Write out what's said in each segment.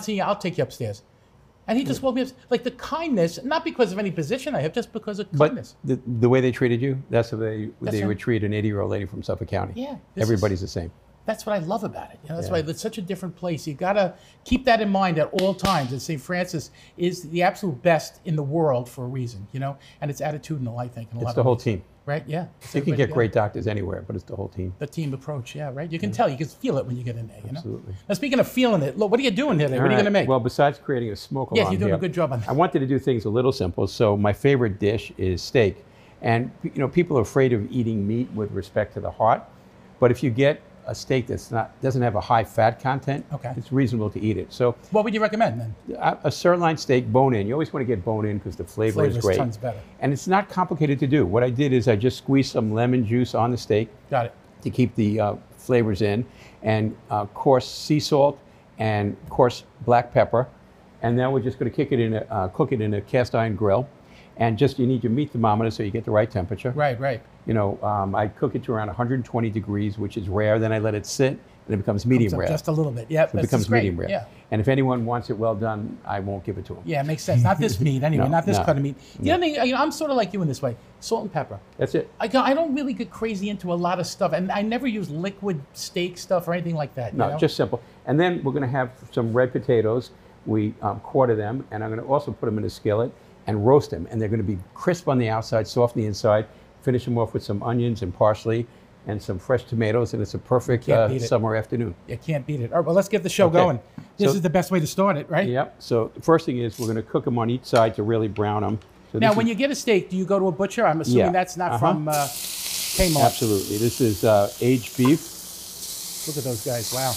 seeing you, I'll take you upstairs. And he just woke me up, like the kindness, not because of any position I have, just because of kindness. But the way they treated you, that's the way they right. would treat an 80-year-old lady from Suffolk County. Yeah, Everybody's the same. That's what I love about it. You know, that's why it's such a different place. You gotta keep that in mind at all times. And St. Francis is the absolute best in the world for a reason, you know, and it's attitudinal, I think. In a lot It's of the whole ways. team. Right? Yeah. You can get great doctors anywhere, but it's the whole team. The team approach, yeah, right? You can tell, you can feel it when you get in there, you know? Absolutely. Now, speaking of feeling it, look, what are you doing today? What are you going to make? Well, besides creating a smoke alarm Yes, you're doing a good job on that. I wanted to do things a little simple. So my favorite dish is steak. And you know, people are afraid of eating meat with respect to the heart. But if you get a steak that's doesn't have a high fat content, it's reasonable to eat it. So what would you recommend then? A sirloin steak, bone in. You always want to get bone in because the flavor is great. Tons better. And it's not complicated to do. What I did is I just squeezed some lemon juice on the steak. Got it. To keep the flavors in, and coarse sea salt, and coarse black pepper. And then we're just going to cook it in a cast iron grill. And just, you need your meat thermometer so you get the right temperature. Right, right. You know, I cook it to around 120 degrees, which is rare. Then I let it sit, and it becomes medium rare. Just a little bit, yeah. So it becomes medium rare. Yeah. And if anyone wants it well done, I won't give it to them. Yeah, it makes sense. Not this meat, anyway. Not this no, cut of meat. The other thing, you know, I'm sort of like you in this way. Salt and pepper. That's it. I don't really get crazy into a lot of stuff, and I never use liquid steak stuff or anything like that. No, you know? just simple. And then we're going to have some red potatoes. We quarter them, and I'm going to also put them in a skillet and roast them. And they're going to be crisp on the outside, soft on the inside. Finish them off with some onions and parsley and some fresh tomatoes, and it's a perfect summer afternoon. You can't beat it. All right, well, let's get the show going. This is the best way to start it, right? Yep. So the first thing is we're going to cook them on each side to really brown them. So now, when you get a steak, do you go to a butcher? I'm assuming that's not from Kmart. Absolutely. This is aged beef. Look at those guys. Wow.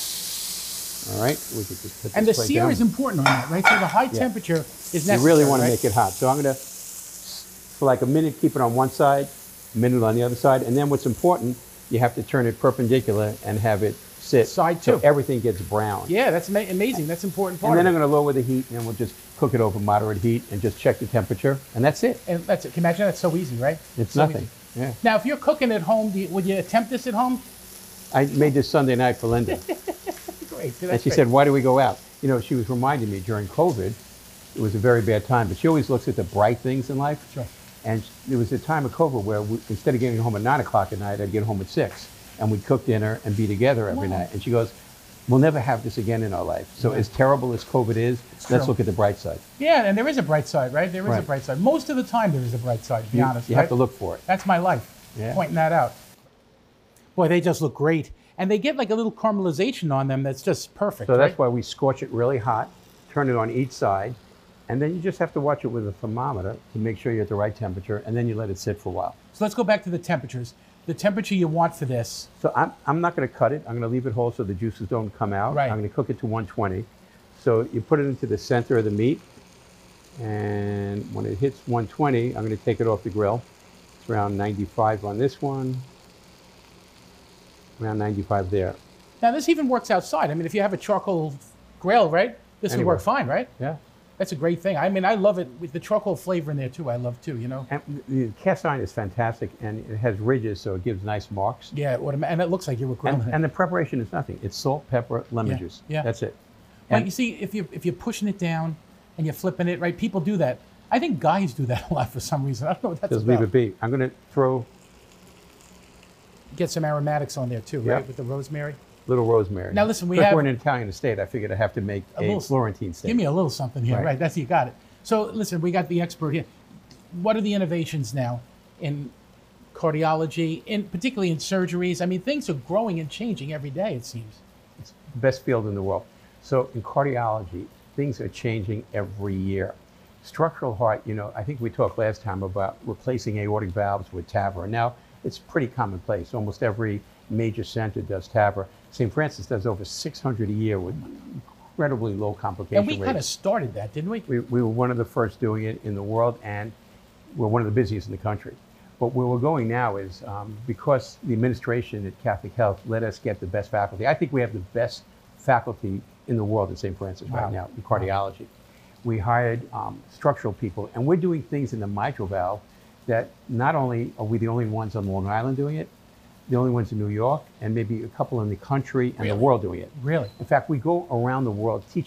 All right. We could just put and this the plate sear down. is important on that, right? So the high temperature is necessary. You really want to right? make it hot. So I'm going to, for like a minute, keep it on one side, a minute on the other side. And then what's important, you have to turn it perpendicular and have it sit. Side so two. everything gets brown. Yeah, that's amazing. That's an important part. And then I'm going to lower the heat, and then we'll just cook it over moderate heat and just check the temperature. And that's it. And that's it. Can you imagine? That's so easy, right? It's so nothing. Easy. Yeah. Now, if you're cooking at home, would you attempt this at home? I made this Sunday night for Linda. Great. And she said, why do we go out? You know, she was reminding me during COVID, it was a very bad time, but she always looks at the bright things in life. Sure. And there was a time of COVID where instead of getting home at 9 o'clock at night, I'd get home at 6. And we'd cook dinner and be together every night. And she goes, we'll never have this again in our life. So as terrible as COVID is, let's look at the bright side. Yeah, and there is a bright side, right? There is a bright side. Most of the time there is a bright side, to be honest. You have to look for it. That's my life, pointing that out. Boy, they just look great. And they get like a little caramelization on them that's just perfect. So that's why we scorch it really hot, turn it on each side, and then you just have to watch it with a thermometer to make sure you're at the right temperature, and then you let it sit for a while. So let's go back to the temperatures. The temperature you want for this. So I'm not going to cut it. I'm going to leave it whole so the juices don't come out. Right. I'm going to cook it to 120. So you put it into the center of the meat, and when it hits 120, I'm going to take it off the grill. It's around 95 on this one, around 95 there. Now this even works outside. I mean, if you have a charcoal grill, right? This would work fine, right? Yeah. That's a great thing. I mean, I love it with the charcoal flavor in there too. I love too, you know. And the cast iron is fantastic, and it has ridges, so it gives nice marks. Yeah, and it looks like you were grilling it. And the preparation is nothing. It's salt, pepper, lemon juice. Yeah. That's it. Like you see, if you're pushing it down and you're flipping it, right? People do that. I think guys do that a lot for some reason. I don't know what that's Just about. leave it be. I'm going to throw get some aromatics on there too, right? With the rosemary. Little rosemary. Now listen, we're in an Italian estate. I figured I have to make a Florentine steak. Give me a little something here, right? That's you got it. So listen, we got the expert here. What are the innovations now in cardiology, particularly in surgeries? I mean, things are growing and changing every day, it seems. It's the best field in the world. So in cardiology, things are changing every year. Structural heart, you know, I think we talked last time about replacing aortic valves with TAVR. Now, it's pretty commonplace. Almost every major center does TAVR. St. Francis does over 600 a year with incredibly low complication rates. And we kind of started that, didn't we? We were one of the first doing it in the world, and we're one of the busiest in the country. But where we're going now is because the administration at Catholic Health let us get the best faculty. I think we have the best faculty in the world at St. Francis right now in cardiology. We hired structural people, and we're doing things in the mitral valve that not only are we the only ones on Long Island doing it, the only ones in New York, and maybe a couple in the country and the world doing it. Really? In fact, we go around the world teaching